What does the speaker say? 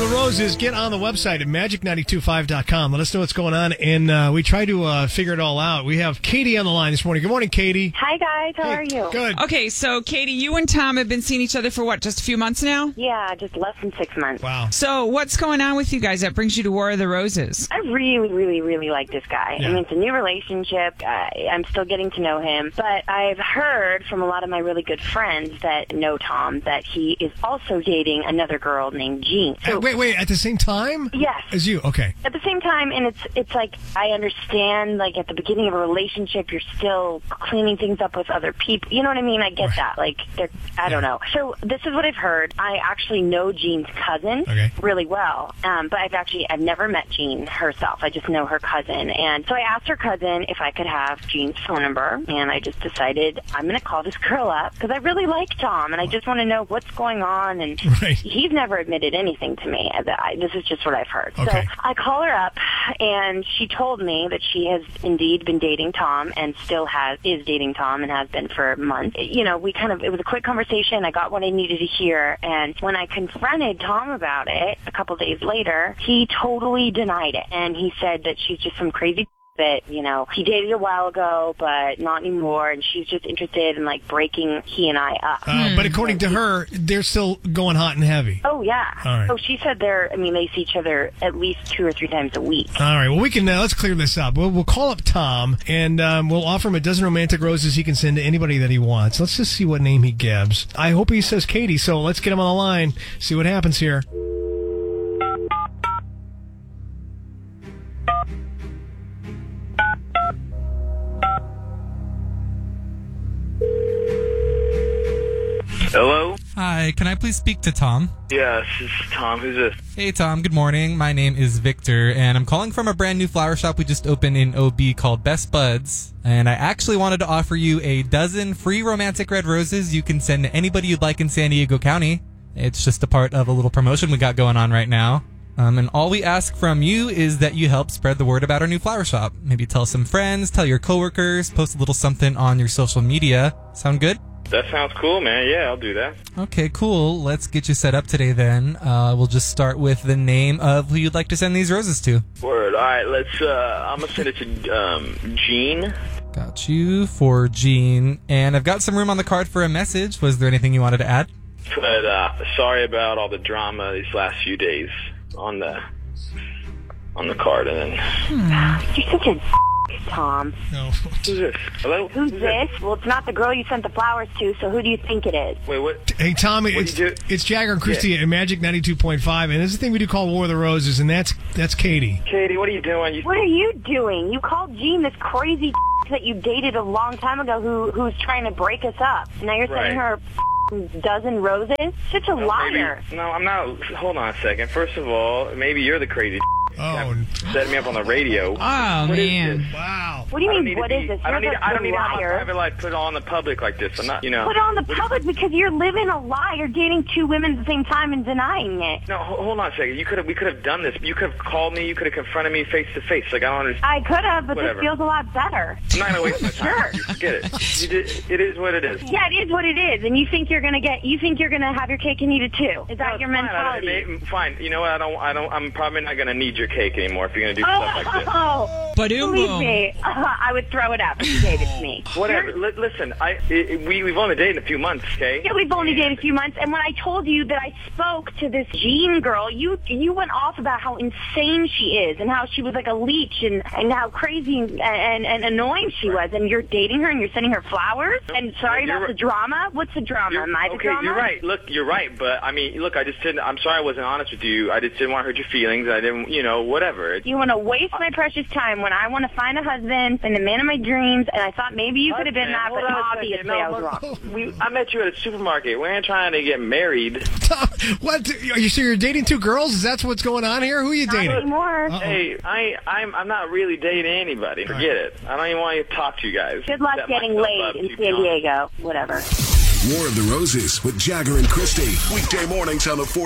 of the Roses. Get on the website at magic925.com. Let us know what's going on, and we try to figure it all out. We have Katie on the line this morning. Good morning, Katie. Hi, guys. How are you? Good. Okay, so Katie, you and Tom have been seeing each other for what, just a few months now? Yeah, just less than 6 months. Wow. So what's going on with you guys that brings you to War of the Roses? I really, really, really like this guy. Yeah. I mean, it's a new relationship. I'm still getting to know him. But I've heard from a lot of my really good friends that know Tom that he is also dating another girl named Jean. So, Wait, at the same time? Yes. As you? Okay. At the same time, and it's like, I understand, like, at the beginning of a relationship, you're still cleaning things up with other people. You know what I mean? I get that. Like, I don't know. So this is what I've heard. I actually know Jean's cousin really well. But I've never met Jean herself. I just know her cousin. And so I asked her cousin if I could have Jean's phone number, and I just decided I'm going to call this girl up because I really like Tom, and I just want to know what's going on. And he's never admitted anything to me. This is just what I've heard. Okay. So I call her up, and she told me that she has indeed been dating Tom and still is dating Tom and has been for months. You know, it was a quick conversation. I got what I needed to hear, and when I confronted Tom about it a couple days later, he totally denied it, and he said that she's just some crazy that, you know, he dated a while ago, but not anymore, and she's just interested in, like, breaking he and I up. But according to her, they're still going hot and heavy. Oh, yeah. All right. So she said they see each other at least 2 or 3 times a week. All right, well, we can, let's clear this up. We'll call up Tom, and we'll offer him a dozen romantic roses he can send to anybody that he wants. Let's just see what name he gives. I hope he says Katie, so let's get him on the line, see what happens here. Hello? Hi, can I please speak to Tom? Yes, this is Tom. Who's this? Hey Tom, good morning. My name is Victor, and I'm calling from a brand new flower shop we just opened in OB called Best Buds. And I actually wanted to offer you a dozen free romantic red roses you can send to anybody you'd like in San Diego County. It's just a part of a little promotion we got going on right now. And all we ask from you is that you help spread the word about our new flower shop. Maybe tell some friends, tell your coworkers, post a little something on your social media. Sound good? That sounds cool, man. Yeah, I'll do that. Okay, cool. Let's get you set up today then. We'll just start with the name of who you'd like to send these roses to. Word. All right, I'm going to send it to Jean. Got you for Jean. And I've got some room on the card for a message. Was there anything you wanted to add? But sorry about all the drama these last few days on the card. And then... You're such a Tom. No. Who's this? Hello? Who's this? Well, it's not the girl you sent the flowers to, so who do you think it is? Wait, what? Hey, Tom, it's Jagger and Christy at Magic 92.5, and there's a thing we do called War of the Roses, and that's Katie. Katie, what are you doing? What are you doing? You called Jean this crazy that you dated a long time ago who's trying to break us up. Now you're sending her a dozen roses? Such a liar. No, I'm not. Hold on a second. First of all, maybe you're the crazy setting me up on the radio. Oh, man. Wow. What do you mean, what is this? I don't need to have my liar. private life put on the public like this. I'm not, Put on the public because you're living a lie. You're dating 2 women at the same time and denying it. No, hold on a second. We could have done this. You could have called me. You could have confronted me face to face. Like, I don't understand. I could have, but Whatever. this feels a lot better. I'm not going to waste my time. Sure. Forget it. It is what it is. Yeah, it is what it is. And you think you're going to have your cake and eat it too. Is that your mentality? Fine. You know what? I'm probably not going to need your cake anymore if you're going to do stuff like this. Believe me, I would throw it up if you gave it to me. Whatever. Listen, we've only dated a few months, okay? Yeah, we've only dated a few months, and when I told you that I spoke to this Jean girl, you went off about how insane she is and how she was like a leech and how crazy and annoying she was, and you're dating her and you're sending her flowers? And sorry about the drama? What's the drama? Am I the drama? Okay, you're right. Look, you're right, but I mean, look, I'm sorry I wasn't honest with you. I just didn't want to hurt your feelings. I didn't, whatever. You want to waste my precious time when I want to find a husband and the man of my dreams, and I thought maybe you could have been that, but obviously I was wrong. I met you at a supermarket. We ain't trying to get married. What? Are you sure you're dating 2 girls? Is that what's going on here? Who are you dating? Not anymore. Hey, I'm not really dating anybody. Forget it. I don't even want to talk to you guys. Good luck getting laid in San Diego. Whatever. War of the Roses with Jagger and Christy. Weekday mornings on the